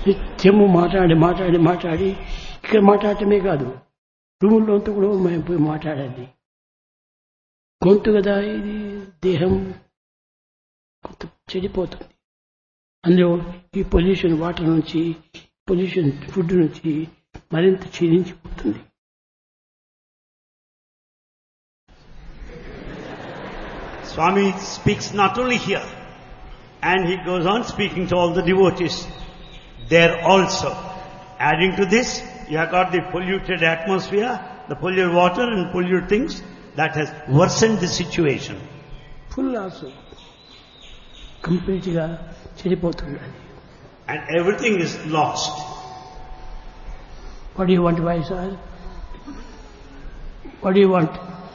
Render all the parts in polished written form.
నిత్యము మాట్లాడి ఇక్కడ మాట్లాడటమే కాదు, రూముల్లో అంతా కూడా మేము పోయి మాట్లాడాలి. గొంతు కదా ఇది, దేహం కొంత చెడిపోతుంది. అందులో ఈ పొల్యూషన్ వాటర్ నుంచి, పొల్యూషన్ ఫుడ్ నుంచి మరింత క్షీణించిపోతుంది. Swami speaks not only here, and he goes on speaking to all the devotees there also. Adding to this, you have got the polluted atmosphere, the polluted water and polluted things that has worsened the situation. Full also కంప్లీట్గా చెడిపోతుంది. And everything is lost. What do you want, Vaisal? What do you want?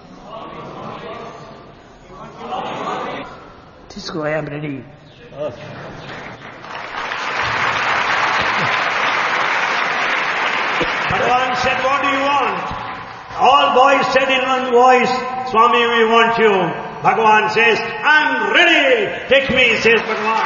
Disco, I am ready. Bhagavan said, what do you want? All boys said in one voice, Swami, we want you. Bhagavan says, I'm ready. Take me, says Bhagavan.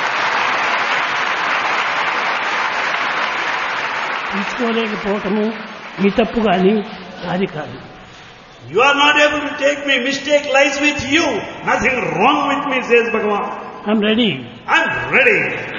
తీసుకోలేకపోవటము మీ తప్పు కానీ అది కాదు. You are not able to take me. Mistake lies with you. Nothing wrong with me, says Bhagavan. I'm ready. I'm ready.